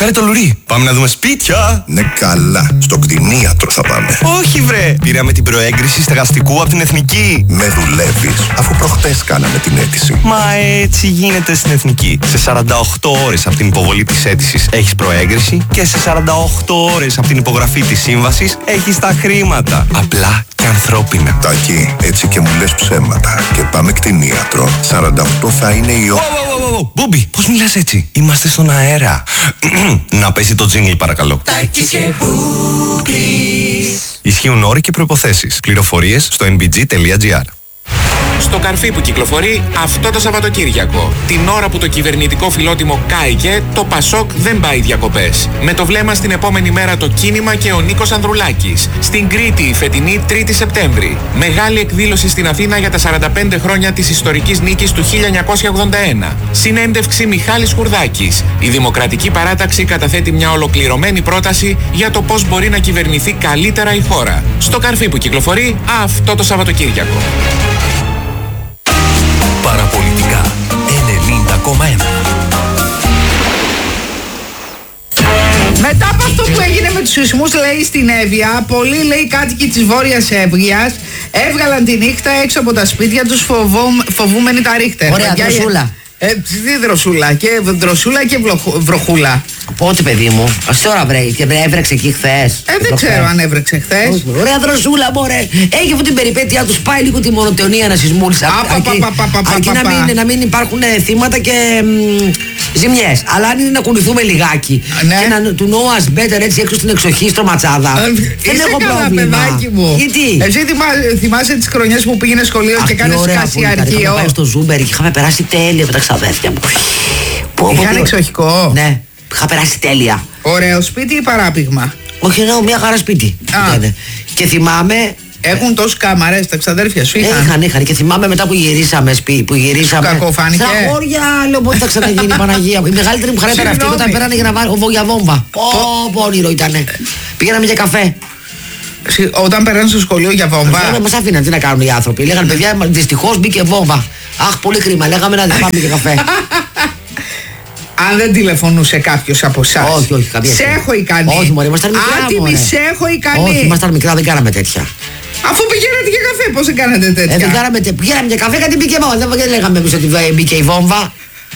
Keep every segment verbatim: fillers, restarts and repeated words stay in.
φέρε το λουρί. Πάμε να δούμε σπίτια. Ναι, καλά. Στο κτηνίατρο θα πάμε. Όχι, βρε. Πήραμε την προέγκριση στεγαστικού από την Εθνική. Με δουλεύεις, αφού προχτές κάναμε την αίτηση. Μα έτσι γίνεται στην Εθνική. Σε σαράντα οκτώ ώρες από την υποβολή της αίτησης έχεις προέγκριση και σε σαράντα οκτώ ώρες από την υπογραφή της σύμβασης έχεις τα χρήματα. Απλά και ανθρώπινα. Τάκη, έτσι και μου λες ψέματα. Και πάμε κτηνίατρο. σαράντα οκτώ θα είναι η ώρα. Μπούμπι, πώς μιλάς έτσι? Είμαστε στον αέρα. Να πέσει το τζίνγκλ παρακαλώ. Τάκης και Μπούμπης. Ισχύουν όροι και προϋποθέσεις. Πληροφορίες στο εν μπι τζι τελεία τζι άρ. Στο καρφί που κυκλοφορεί αυτό το Σαββατοκύριακο. Την ώρα που το κυβερνητικό φιλότιμο κάηκε, το Πασόκ δεν πάει διακοπές. Με το βλέμμα στην επόμενη μέρα το κίνημα και ο Νίκος Ανδρουλάκης. Στην Κρήτη η φετινή τρίτη Σεπτέμβρη. Μεγάλη εκδήλωση στην Αθήνα για τα σαράντα πέντε χρόνια της ιστορικής νίκης του χίλια εννιακόσια ογδόντα ένα. Συνέντευξη Μιχάλης Χουρδάκης. Η Δημοκρατική Παράταξη καταθέτει μια ολοκληρωμένη πρόταση για το πώς μπορεί να κυβερνηθεί καλύτερα η χώρα. Στο καρφί που κυκλοφορεί αυτό το Σαββατοκύριακο. Παραπολιτικά ενενήντα κόμμα ένα. Μετά από αυτό που έγινε με τους σεισμούς, λέει, στην Εύβοια, πολλοί, λέει, κάτοικοι της Βόρειας Εύβοιας έβγαλαν τη νύχτα έξω από τα σπίτια τους φοβό, φοβούμενοι τα ρίχτερ. Ωραία, δροσούλα. Ε, τι δροσούλα, και δροσούλα και βλοχ, βροχούλα. Πότε, παιδί μου, ας τώρα βρέξει, έβρεξε εκεί χθες. Ε, δεν ξέρω αν έβρεξε χθες. Ωραία, δροσούλα, μωρέ. Έχει αυτή την περιπέτειά του, πάει λίγο τη μονοτεωνία να σεισμούλησα. Αρκεί να μην υπάρχουν θύματα και ζημιές. Αλλά αν είναι να κουνηθούμε λιγάκι και να του know us better έτσι έξω στην εξοχή, στο ματσάδα. Δεν έχω πρόβλημα. Γιατί? Εσύ θυμάσαι τις χρονιές που πήγαινε σχολείο και κάνεις κασιαρχείο? Είχαμε πάει στο Ζούμπερ και είχαμε περάσει τέλεια με τα ξαδέρφια μου. Είχαν εξοχικό? Ναι. Είχα περάσει τέλεια. Ωραίο σπίτι ή παράπηγμα? Όχι, εννοώ μια χαρά σπίτι. Και θυμάμαι. Έχουν τόσες κάμαρες τα ξαδέρφια σου? Είχαν, είχαν, είχαν. Και θυμάμαι μετά που γυρίσαμε σπίτι. Που γυρίσαμε. Σου κακοφάνηκε? Στα χώρια, λέω πότε θα ξαναγίνει η Παναγία. Η μεγαλύτερη μου χαρά ήταν αυτή όταν πέρανε για να βάλω για βόμβα. Πω, όνειρο ήτανε. Πήγαμε για καφέ. Όταν περάσανε στο σχολείο για βόμβα? Δεν μας αφήναν, τι να κάνουν οι άνθρωποι. Λέγανε παιδιά, δυστυχώς μπήκε βόμβα. Αχ, πολύ κρίμα. Λέγαμε να πάμε για καφέ. Αν δεν τηλεφωνούσε κάποιος από εσάς? Όχι, όχι, καμία. Σε έχω ικανή. Όχι, μωρέ, ήμασταν μικρά. Άτιμη, σε έχω ικανή. Όχι, ήμασταν μικρά, δεν κάναμε τέτοια. Αφού πηγαίνατε για καφέ, πώς δεν κάνατε τέτοια? Ε, δεν κάναμε τέτοια. Πηγαίναμε για καφέ, κάτι μπήκε βόμβα. Δεν λέγαμε εμείς ότι μπήκε η βόμβα.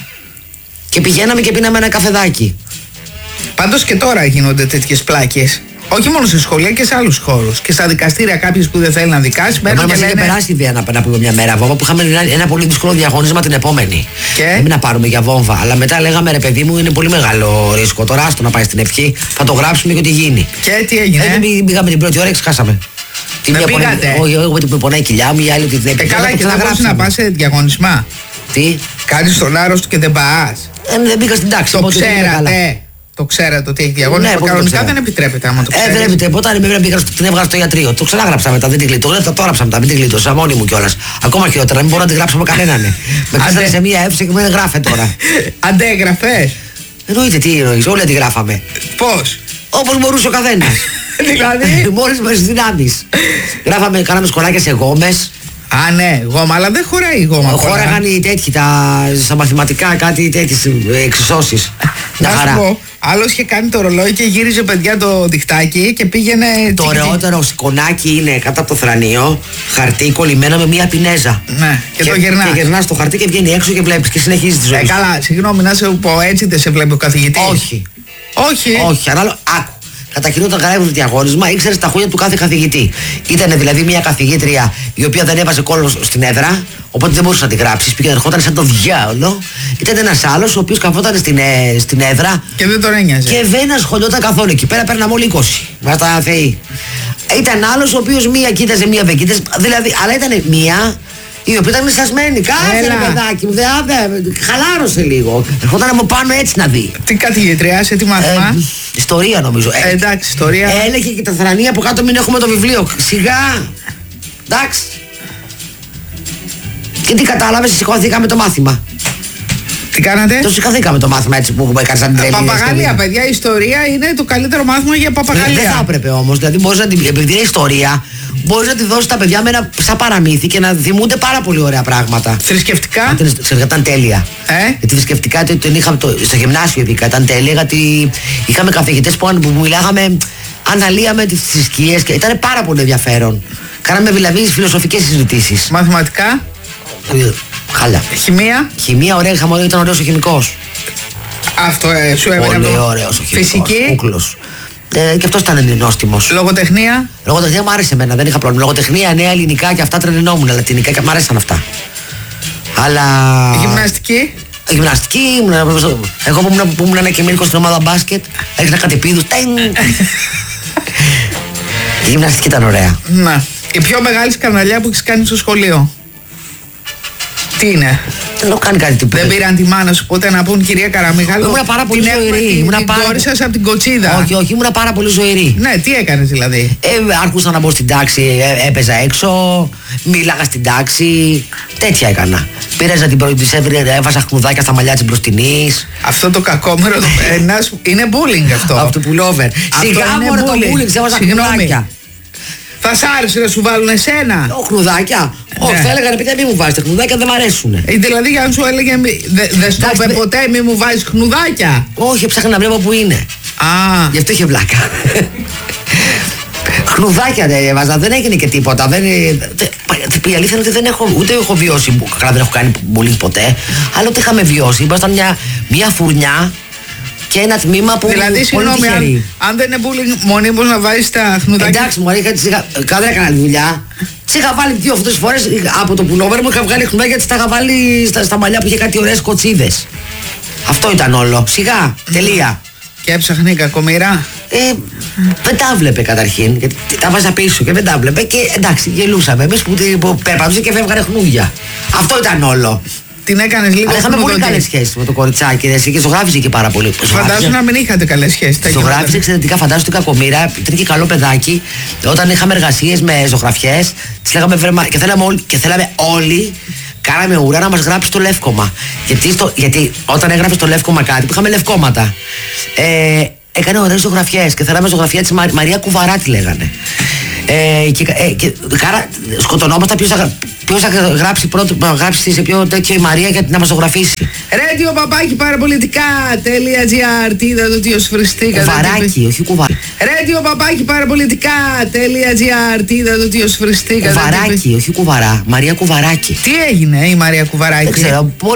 Και πηγαίναμε και πίναμε ένα καφεδάκι. Πάντως και τώρα γίνονται τέτοιες πλάκες. Όχι μόνο σε σχολεία και σε άλλους χώρους. Και στα δικαστήρια, κάποιος που δεν θέλει να δικάσει. Εμένα μας είχε περάσει η ιδέα να, να πούμε μια μέρα βόμβα που είχαμε ένα, ένα πολύ δύσκολο διαγωνίσμα την επόμενη. Και μην να πάρουμε για βόμβα. Αλλά μετά λέγαμε ρε παιδί μου, είναι πολύ μεγάλο ρίσκο. Τώρα άστο να πάει στην ευχή, θα το γράψουμε και ό,τι γίνει. Και τι έγινε? Ε, πήγαμε την πρώτη ώρα και ξεχάσαμε. Τι δεν πήγατε? Όχι, εγώ που πονάει η κοιλιά μου, η άλλη ότι δεν πήγα. Ε, καλά, και δεν μπορείς να πας σε διαγωνισμά? Τι? Κάτι στον άρρωστο και δεν πας? Ε, δεν πήγα στην τάξη. Το ξέρατε? Το ξέρατε ότι έχει διαγωνισμό? Ναι, κανονικά δεν επιτρέπεται άμα το ξέρεις. Ε, δεν επιτρέπεται. Όταν με πήγα την έβγαλα στο ιατρείο. Το ξανάγραψα μετά, δεν την γλίτωσα. Το έγραψα μετά, μην την γλίτωσα μόνη μου κιόλας. Ακόμα χειρότερα, μην μπορώ να την γράψω με κανέναν. Με κλείσανε σε μία αίθουσα και με γράφε τώρα. Αντέγραφες? Εννοείται, τι εννοείς, όλοι αντιγράφαμε. Πώς? Όπως μπορούσε ο καθένας. Δηλαδή? Μόλις με τις δυνάμεις. Γράφαμε, κάναμε σκολάκια σε γόμες. Α, ναι, γόμα, αλλά δεν χωράει η γόμα. Χώραγαν οι τέτοιοι, τα, στα μαθηματικά, κάτι τέτοιες εξισώσεις. Να σου πω, άλλος είχε κάνει το ρολόι και γύριζε παιδιά το διχτάκι και πήγαινε. Το ωραιότερο σηκωνάκι είναι κάτω από το θρανίο, χαρτί κολλημένο με μία πινέζα. Ναι, και, και το γυρνάς. Και γυρνάς το χαρτί και βγαίνει έξω και βλέπεις και συνεχίζει τη ζωή. Ε, καλά, συγγνώμη, να σε πω έτσι, δεν σε βλέπει ο καθηγητής? Όχι. Όχι. Όχι, ανάλογα. Άκου. Κατά κοινό, όταν γράφει το διαγώνισμα, ήξερε τα χρόνια του κάθε καθηγητή. Ήταν δηλαδή μια καθηγήτρια η οποία δεν έβαζε κόλλο στην έδρα, οπότε δεν μπορούσε να τη γράψει. Πήγε ερχόταν σαν το διάολο. Ήταν ένα άλλο ο οποίο καθόταν στην, ε, στην έδρα και δεν τον ένοιαζε. Και δεν ασχολιόταν καθόλου. Εκεί πέρα παίρναμε όλοι είκοσι. Μα τα θεοί. Ήταν άλλο ο οποίο μία κοίταζε, μία δεν κοίταζε. Δηλαδή, αλλά ήταν μία η οποία ήταν μισασμένη. Κάτσε ρε παιδάκι μου, δε, δε, χαλάρωσε λίγο. Ερχόταν από πάνω έτσι να δει. Τι καθηγήτρια, σε τι μάθημα? Ε, ιστορία νομίζω. Ε, εντάξει, ιστορία. Έλεγε και τα θρανία από κάτω, μην έχουμε το βιβλίο. Σιγά. Εντάξει. Και τι κατάλαβες, σηκώθηκαμε το μάθημα. Τι κάνατε? Το σηκωθήκαμε το μάθημα έτσι που έκανε σαν τρελή. Παπαγάλια, παιδιά, η ιστορία είναι το καλύτερο μάθημα για παπαγάλια. Δεν θα έπρεπε όμως, δηλαδή μπορείς να την. Επειδή είναι ιστορία, μπορείς να τη δώσεις τα παιδιά με ένα σαν παραμύθι και να θυμούνται πάρα πολύ ωραία πράγματα. Θρησκευτικά. Ήταν τέλεια. Ε? Γιατί θρησκευτικά τον είχαμε το, στο γυμνάσιο ειδικά ήταν τέλεια, γιατί είχαμε καθηγητές που, που μιλάγαμε, αναλύαμε τις θρησκείες και ήταν πάρα πολύ ενδιαφέρον. Κάναμε δηλαδή φιλοσοφικές συζητήσεις. Μαθηματικά. Χάλια. Χημεία. Χημεία, ωραία, είχαμε, ήταν ωραίος ο χημικός. Αυτό ε, σου έμενε. Πολύ ωραίος ο χημικός. Φυσική. Κούκλος. Ε, και αυτός ήταν νόστιμος. Λογοτεχνία. Λογοτεχνία μου άρεσε εμένα, δεν είχα πρόβλημα. Λογοτεχνία, νέα ελληνικά και αυτά τρελαινόμουν. Λατινικά και μου άρεσαν αυτά. Αλλά. Γυμναστική. Γυμναστική, ήμουν, εγώ που ήμουν, που ήμουν ένα και μήνυκο στην ομάδα μπάσκετ, έριχνα κατεπίδους. Η γυμναστική ήταν ωραία. Να. Η πιο μεγάλη σκανδαλιά που έχεις κάνει στο σχολείο. Τι είναι? Δεν έχω κάνει κάτι τίποτα. Δεν πήραν τη μάνα σου ποτέ να πούν κυρία Καραμιχάλου? Ήμουν πάρα πολύ ζωηρή. Την, την πάρα... κόρη σας από την Κοτσίδα. Όχι, όχι, ήμουν πάρα πολύ ζωηρή. Ναι, τι έκανες δηλαδή? Ε, άρχουσα να μπω στην τάξη, ε, έπαιζα έξω, μίλαγα στην τάξη, τέτοια έκανα. Πήραζα την πρώτη της, έβαζα χνουδάκια στα μαλλιά της μπροστινής. Αυτό το κακόμερο ένας είναι bullying αυτό. Από το pullover. Σιγά μωρέ το bullying, έβαζα χνουδάκια. Θα σ' άρεσε να σου βάλουν εσένα? Ω, χνουδάκια. Όχι, ναι. Θα έλεγα ρε παιδιά, μη μου βάζετε χνουδάκια, δεν μ' αρέσουν. Ε, δηλαδή, αν σου έλεγε δεν δε στο είπε ποτέ, μη μου βάζεις χνουδάκια. Όχι, ψάχνα να βλέπω που είναι. Α. Γι' αυτό είχε βλάκα. Χνουδάκια δεν έβαζα, δεν έγινε και τίποτα. Δεν, δε, η αλήθεια είναι ότι δεν έχω, ούτε έχω βιώσει, καλά δεν έχω κάνει bullying ποτέ, αλλά ούτε είχαμε βιώσει. Ήμασταν μια, μια φουρνιά. Και ένα τμήμα που. Δηλαδή, συγγνώμη, αν, αν δεν είναι bullying, μονίμως να βάζεις τα χνουδάκια. Εντάξει, μου είχα δεν έκανα δουλειά. Τι είχα βάλει δύο αυτές τις φορές από το πουλόβερ μου, είχα βγάλει χνουδάκια γιατί τα είχα βάλει στα, στα μαλλιά που είχε κάτι ωραίες κοτσίδες. Αυτό ήταν όλο. Σιγά, τελεία. Και έψαχνε η κακομοίρα. Ε, δεν τα βλέπε καταρχήν. Γιατί τα βάζα πίσω και δεν τα βλέπε. Και εντάξει, γελούσαμε. Εμείς που, που περπατούσε και φεύγανε χνούδια. Αυτό ήταν όλο. Την έκανες λίγο. Αλλά είχαμε πολύ καλές σχέσεις με το κοριτσάκι. Εσύ και ζωγράφιζε και πάρα πολύ. Φαντάζομαι να μην είχατε καλές σχέσεις. Ζωγράφιζε εξαιρετικά, φαντάζομαι την κακομοίρα. Ήταν και καλό παιδάκι. Όταν είχαμε εργασίες με ζωγραφιές, τις λέγαμε βρέμα και θέλαμε όλοι, και θέλαμε όλοι κάναμε ουρά να μας γράψει το λεύκομα. Γιατί, στο, γιατί όταν έγραφε στο λεύκομα κάτι, που είχαμε λευκόματα, ε, έκανε ωραίες ζωγραφιές και θέλαμε ζωγραφιά της Μα, Μαρία Κουβαρά, τη λέγανε. Ε, και, ε, και κάρα, σκοτωνόμασταν ποιος θα, ποιος θα γράψει πρώτο, να γράψει σε πιο τέτοιο η Μαρία γιατί να μας ζωγραφίσει. Radio παπάκι παραπολιτικά.gr. Τι είδατε ότι ως φριστήκατε? Κουβαράκι, όχι κουβαράκι. Radio παπάκι παραπολιτικά.gr. Τι είδατε ότι ως φριστήκατε? Κουβαράκι, όχι κουβαρά. Μαρία Κουβαράκι. Τι έγινε η Μαρία Κουβαράκι? Δεν ξέρω.